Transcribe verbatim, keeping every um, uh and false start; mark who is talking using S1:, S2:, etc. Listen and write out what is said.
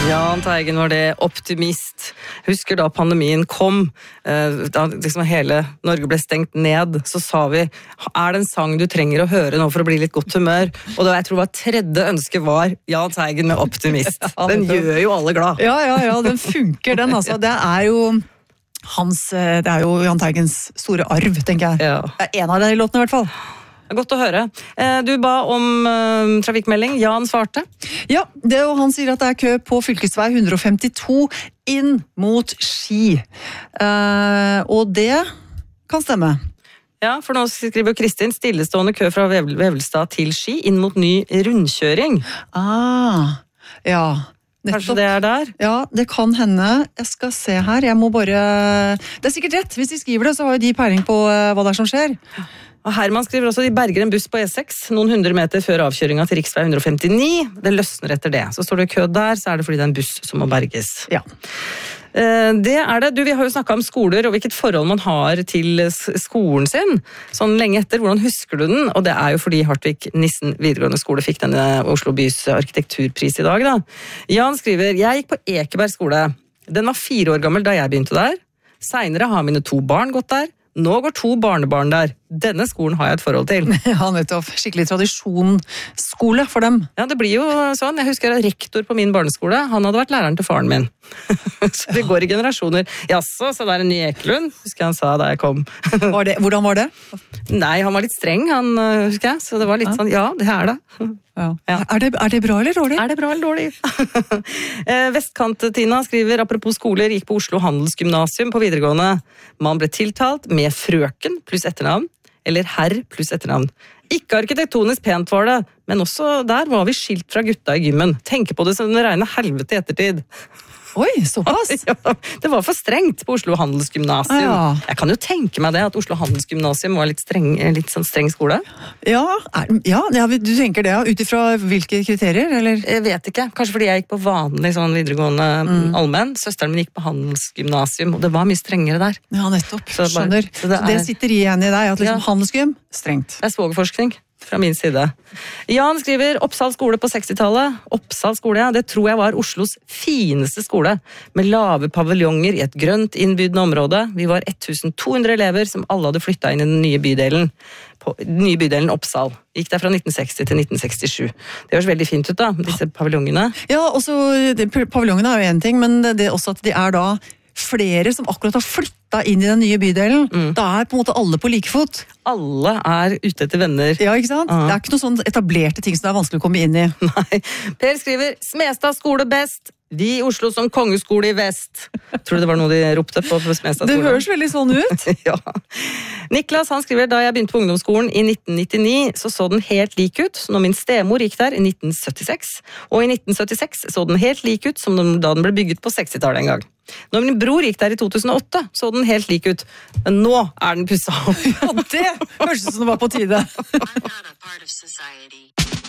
S1: Jahn Teigen var det, optimist. Husker da pandemien kom, da liksom hele Norge ble stengt ned, så sa vi, er det en sang du trenger å høre nå for å bli litt godt humør? Og da jeg tror var tredje ønske var Jahn Teigen med optimist. Den gjør jo alle glad.
S2: Ja, ja, ja, den funker den altså. Det er jo hans, det er jo Jahn Teigens store arv, tenker jeg.
S1: Ja.
S2: Det er en av de låtene i hvert fall.
S1: Godt å høre. Du ba om uh, trafikkmelding. Jahn svarte.
S2: Ja, det, og han sier at det er kø på fylkesvei ett hundre femtito inn mot Ski. Uh, og det kan stemme.
S1: Ja, for nå skriver Kristin stillestående kø fra Vev Vevelstad til Ski inn mot ny rundkjøring.
S2: Ah, ja. Nettopp.
S1: Kanskje det er der?
S2: Ja, det kan hende. Jeg skal se her. Jeg må bare... Det er sikkert rett. Hvis de skriver det, så har jo de peiling på uh, hva det er som skjer.
S1: Og Herman skriver også de berger en buss på E seks noen hundre meter før avkjøringa til riksvei ett hundre femtini. Det løsner etter det. Så står det kø der, så er det fordi det er en buss som må berges.
S2: Ja.
S1: Det er det. Du, vi har jo snakket om skoler og hvilket forhold man har til skolen sin. Sånn lenge etter. Hvordan husker du den? Og det er jo fordi Hartvig Nissen videregående skole fikk denne Oslo bys arkitekturpris i dag. Da. Jan skriver, jeg gikk på Ekeberg skole. Den var fire år gammel da jeg begynte der. Senere har mine to barn gått der. Nå går to barnebarn der. Denne skolen har jeg et forhold til.
S2: Ja, nettopp. Skikkelig tradisjonsskole for dem.
S1: Ja, det blir jo sånn. Jeg husker rektor på min barneskole. Han hadde vært læreren til faren min. Så det går i generasjoner. Jaså, så det er en ny Ekelund, husker jeg han sa da jeg kom.
S2: Var det, hvordan var det?
S1: Nei, han var litt streng, han, husker jeg. Så det var litt ja. sånn, ja, det er det.
S2: Ja. Ja. Er det. Er det bra eller dårlig?
S1: Er det bra eller dårlig? Vestkant-Tina skriver, apropos skoler, gikk på Oslo Handelsgymnasium på videregående. Man ble tiltalt med frøken pluss etternavn, eller herr pluss etternavn. Ikke arkitektonisk pent var det, men også der var vi skilt fra gutta i gymmen. Tenker på det som det regner helvete i ettertid.
S2: Oi, såpass?
S1: Ja, det var for strengt på Oslo Handelsgymnasium.
S2: Ah, ja.
S1: Jeg kan jo tenke meg det, at Oslo Handelsgymnasium var litt streng, litt sånn streng skole.
S2: Ja, er, ja, du tenker det, ja. Ut ifra hvilke kriterier, eller?
S1: Jeg vet ikke. Kanskje fordi jeg gikk på vanlig sånn videregående mm. allmenn. Søsteren min gikk på Handelsgymnasium, og det var mye strengere der.
S2: Ja, nettopp.
S1: Så
S2: Skjønner.
S1: Så det, er,
S2: det sitter igjen i deg, at liksom
S1: ja.
S2: handelsgym, strengt.
S1: Det er svogerforskning. Fra min side. Jan skriver Oppsal skole på sekstitallet. Oppsal skole, ja, det tror jeg var Oslos fineste skole, med lave paviljonger i et grønt innbydende område. Vi var tusen to hundre elever som alle hadde flyttet inn i den nye bydelen, på, den nye bydelen Oppsal. Gikk der fra nitten seksti til nitten sekstisju. Det høres veldig fint ut da, disse paviljongene.
S2: Ja, også, paviljongene er jo en ting, men det er også at de er da flere som akkurat har flyttet inn i den nye bydelen. Mm. Da er på en måte alle på like fot.
S1: Alle er ute etter venner.
S2: Ja, ikke sant? Uh-huh. Det er ikke noen sånn etablerte ting som det er vanskelig å komme inn i.
S1: Nei. Per skriver, Smestad skole best. Vi i Oslo som kongeskole i vest. Tror du det var noe de ropte på Smestad skole?
S2: Det høres veldig sånn ut.
S1: Ja. Niklas, han skriver, da jeg begynte på ungdomsskolen i nitten nittini, så så den helt lik ut når min stemor gikk der i nitten syttiseks. Og i nitten syttiseks så den helt lik ut som da den ble bygget på sekstitallet en gang. Når min bror gikk der i to tusen og åtte, så den helt lik ut. Men nå er den pusset opp.
S2: Ja, det høres ut som det var på tide.